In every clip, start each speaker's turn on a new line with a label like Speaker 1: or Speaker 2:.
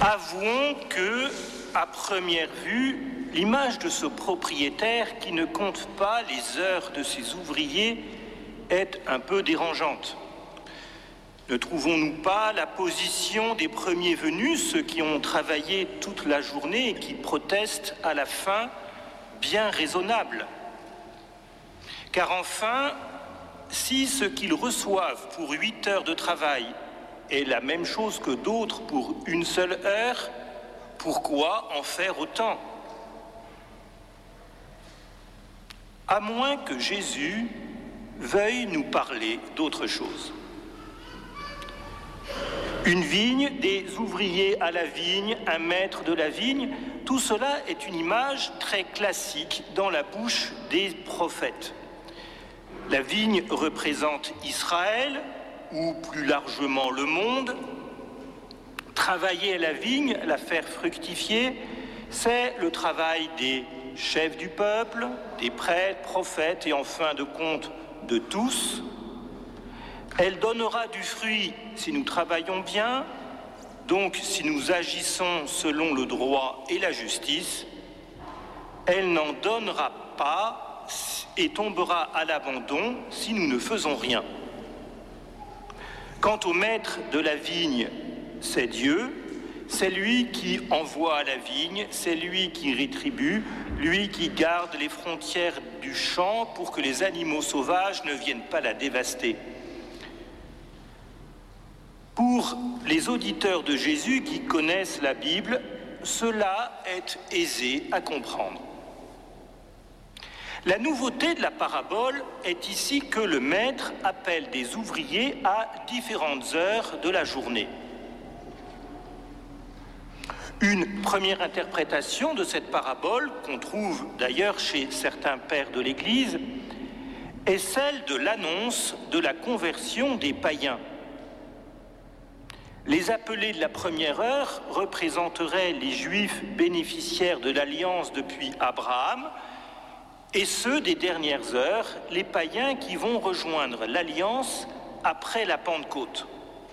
Speaker 1: Avouons que, à première vue, l'image de ce propriétaire qui ne compte pas les heures de ses ouvriers est un peu dérangeante. Ne trouvons-nous pas la position des premiers venus, ceux qui ont travaillé toute la journée et qui protestent à la fin, bien raisonnable ? Car enfin, si ce qu'ils reçoivent pour 8 heures de travail est la même chose que d'autres pour une seule heure, pourquoi en faire autant ? À moins que Jésus veuille nous parler d'autre chose. Une vigne, des ouvriers à la vigne, un maître de la vigne, tout cela est une image très classique dans la bouche des prophètes. La vigne représente Israël, ou plus largement le monde. Travailler à la vigne, la faire fructifier, c'est le travail des chefs du peuple, des prêtres, prophètes et en fin de compte de tous. Elle donnera du fruit si nous travaillons bien, donc si nous agissons selon le droit et la justice. Elle n'en donnera pas et tombera à l'abandon si nous ne faisons rien. Quant au maître de la vigne, c'est Dieu, c'est lui qui envoie à la vigne, c'est lui qui rétribue, lui qui garde les frontières du champ pour que les animaux sauvages ne viennent pas la dévaster. Pour les auditeurs de Jésus qui connaissent la Bible, cela est aisé à comprendre. La nouveauté de la parabole est ici que le maître appelle des ouvriers à différentes heures de la journée. Une première interprétation de cette parabole, qu'on trouve d'ailleurs chez certains pères de l'Église, est celle de l'annonce de la conversion des païens. Les appelés de la première heure représenteraient les Juifs bénéficiaires de l'Alliance depuis Abraham, et ceux des dernières heures, les païens qui vont rejoindre l'Alliance après la Pentecôte.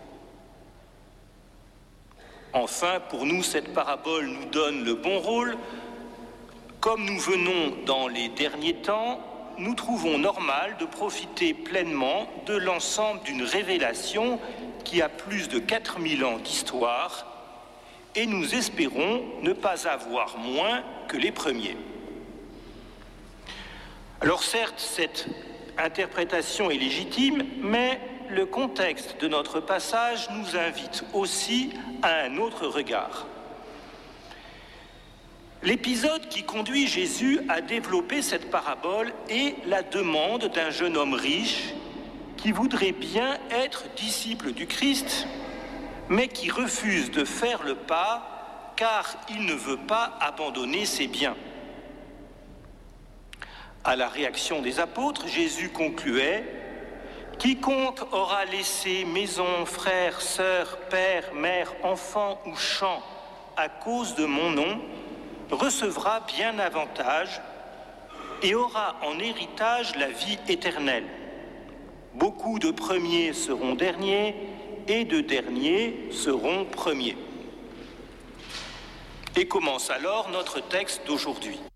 Speaker 1: Enfin, pour nous, cette parabole nous donne le bon rôle. Comme nous venons dans les derniers temps, nous trouvons normal de profiter pleinement de l'ensemble d'une révélation qui a plus de 4000 ans d'histoire, et nous espérons ne pas avoir moins que les premiers. Alors certes, cette interprétation est légitime, mais le contexte de notre passage nous invite aussi à un autre regard. L'épisode qui conduit Jésus à développer cette parabole est la demande d'un jeune homme riche qui voudrait bien être disciple du Christ, mais qui refuse de faire le pas car il ne veut pas abandonner ses biens. À la réaction des apôtres, Jésus concluait « Quiconque aura laissé maison, frères, sœurs, père, mère, enfants ou champs à cause de mon nom, recevra bien avantage et aura en héritage la vie éternelle. Beaucoup de premiers seront derniers et de derniers seront premiers. » Et commence alors notre texte d'aujourd'hui.